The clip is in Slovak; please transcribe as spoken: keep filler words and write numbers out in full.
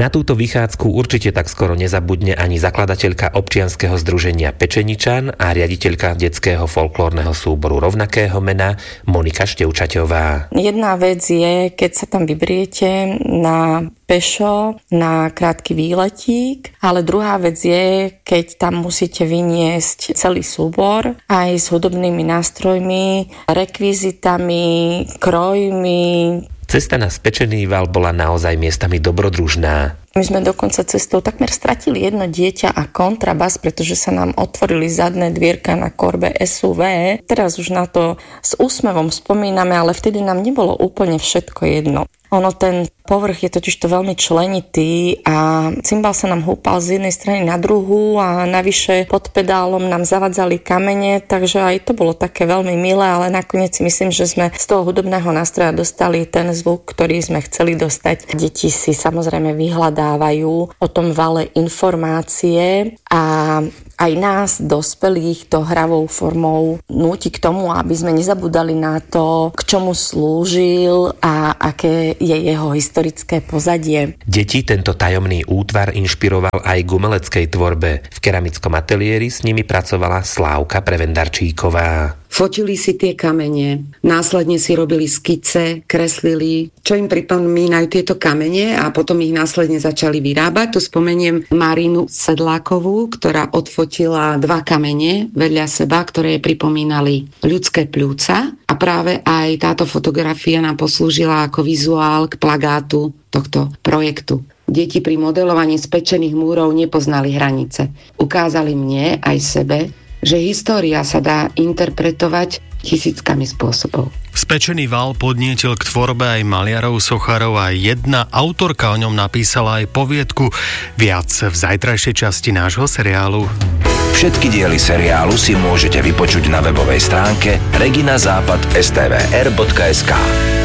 Na túto vychádzku určite tak skoro nezabudne ani zakladateľka občianskeho združenia Pečeničan a riaditeľka detského folklórneho súboru rovnakého mena Monika Števčaťová. Jedna vec je, keď sa tam vybriete na pešo, na krátky výletík, ale druhá vec je, keď tam musíte vyniesť celý súbor aj s hudobnými nástrojmi, rekvizitami, krojmi. Cesta na Spečený val bola naozaj miestami dobrodružná. My sme dokonca cestou takmer stratili jedno dieťa a kontrabas, pretože sa nám otvorili zadné dvierka na korbe es ú vé. Teraz už na to s úsmevom spomíname, ale vtedy nám nebolo úplne všetko jedno. Ono, ten povrch je totiž to veľmi členitý a cymbal sa nám húpal z jednej strany na druhú a navyše pod pedálom nám zavadzali kamene, takže aj to bolo také veľmi milé, ale nakoniec si myslím, že sme z toho hudobného nástroja dostali ten zvuk, ktorý sme chceli dostať. Deti si samozrejme vyhľadávajú o tom vale informácie a aj nás, dospelých, to hravou formou núti k tomu, aby sme nezabudali na to, k čomu slúžil a aké je jeho historické pozadie. Deti tento tajomný útvar inšpiroval aj k umeleckej tvorbe. V keramickom ateliéri s nimi pracovala Slávka Prevendarčíková. Fotili si tie kamene, následne si robili skice, kreslili, čo im pripomínajú tieto kamene a potom ich následne začali vyrábať. Tu spomeniem Marinu Sedlákovú, ktorá odfotila dva kamene vedľa seba, ktoré pripomínali ľudské pľúca a práve aj táto fotografia nám poslúžila ako vizuál k plagátu tohto projektu. Deti pri modelovaní spečených múrov nepoznali hranice. Ukázali mne aj sebe, že história sa dá interpretovať tisíckami spôsobov. Spečený val podnietil k tvorbe aj maliarov, sochárov a jedna autorka o ňom napísala aj poviedku. Viac v zajtrajšej časti nášho seriálu. Všetky diely seriálu si môžete vypočuť na webovej stránke regina západ bodka es té vé er bodka es ká.